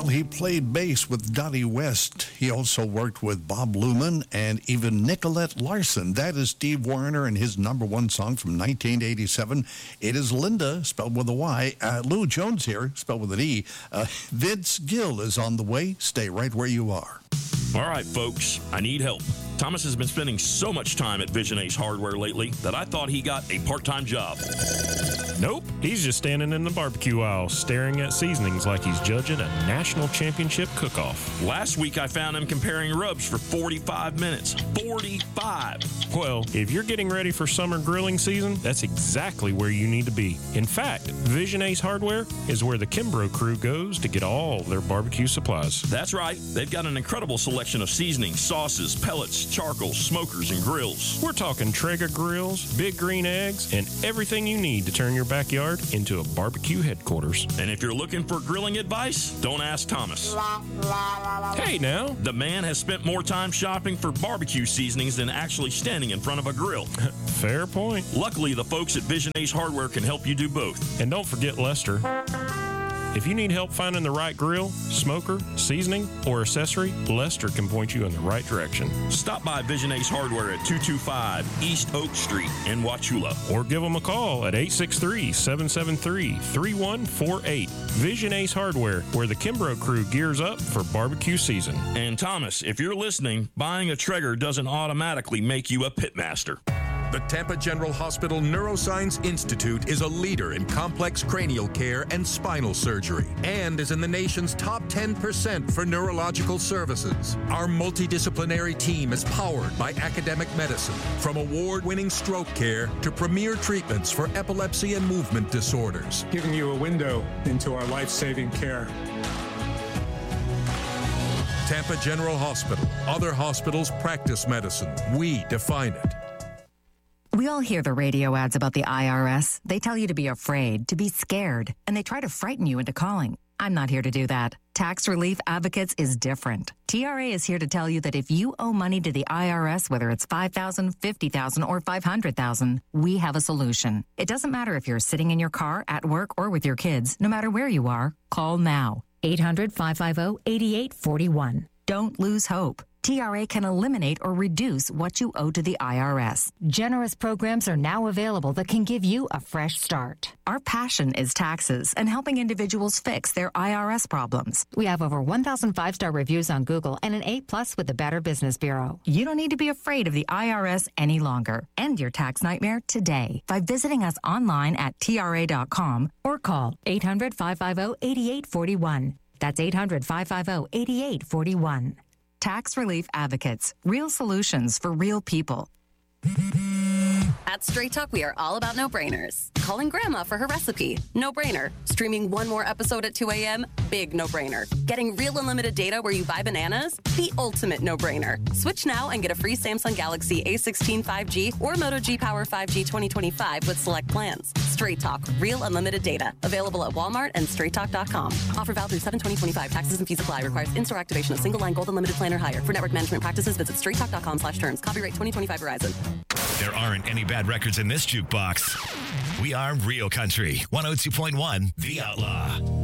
he played bass with Dottie West. He also worked with Bob Luman and even Nicolette Larson. That is Steve Wariner and his number one song from 1987. It is Linda, spelled with a Y. Lou Jones here, spelled with an E. Vince Gill is on the way. Stay right where you are. All right, folks, I need help. Thomas has been spending so much time at Vision Ace Hardware lately that I thought he got a part-time job. Nope, he's just standing in the barbecue aisle staring at seasonings like he's judging a national championship cook-off. Last week I found him comparing rubs for 45 minutes. 45! Well, if you're getting ready for summer grilling season, that's exactly where you need to be. In fact, Vision Ace Hardware is where the Kimbrough crew goes to get all their barbecue supplies. That's right. They've got an incredible selection of seasonings, sauces, pellets, charcoal, smokers, and grills. We're talking Traeger grills, big green eggs, and everything you need to turn your backyard into a barbecue headquarters. And if you're looking for grilling advice, don't ask Thomas. Hey now! The man has spent more time shopping for barbecue seasonings than actually standing in front of a grill. Fair point. Luckily, the folks at Vision Ace Hardware can help you do both. And don't forget Lester. If you need help finding the right grill, smoker, seasoning, or accessory, Lester can point you in the right direction. Stop by Vision Ace Hardware at 225 East Oak Street in Wauchula. Or give them a call at 863-773-3148. Vision Ace Hardware, where the Kimbrough crew gears up for barbecue season. And Thomas, if you're listening, buying a Traeger doesn't automatically make you a pitmaster. The Tampa General Hospital Neuroscience Institute is a leader in complex cranial care and spinal surgery and is in the nation's top 10% for neurological services. Our multidisciplinary team is powered by academic medicine, from award-winning stroke care to premier treatments for epilepsy and movement disorders. Giving you a window into our life-saving care. Tampa General Hospital. Other hospitals practice medicine. We define it. We all hear the radio ads about the IRS. They tell you to be afraid, to be scared, and they try to frighten you into calling. I'm not here to do that. Tax Relief Advocates is different. TRA is here to tell you that if you owe money to the IRS, whether it's $5,000, $50,000, or $500,000, we have a solution. It doesn't matter if you're sitting in your car, at work, or with your kids. No matter where you are, call now. 800-550-8841. Don't lose hope. TRA can eliminate or reduce what you owe to the IRS. Generous programs are now available that can give you a fresh start. Our passion is taxes and helping individuals fix their IRS problems. We have over 1,000 5-star reviews on Google and an 8+ with the Better Business Bureau. You don't need to be afraid of the IRS any longer. End your tax nightmare today by visiting us online at TRA.com or call 800-550-8841. That's 800-550-8841. Tax Relief Advocates. Real solutions for real people. At Straight Talk, we are all about no-brainers. Calling Grandma for her recipe, no-brainer. Streaming one more episode at 2 a.m., big no-brainer. Getting real unlimited data where you buy bananas, the ultimate no-brainer. Switch now and get a free Samsung Galaxy A16 5G or Moto G Power 5G 2025 with select plans. Straight Talk, real unlimited data. Available at Walmart and straighttalk.com. Offer valid through 7/2025. Taxes and fees apply. Requires in-store activation of single line gold unlimited plan or higher. For network management practices, visit straighttalk.com/terms. Copyright 2025 Verizon. There aren't any bad records in this jukebox. We are Real Country 102.1 The Outlaw.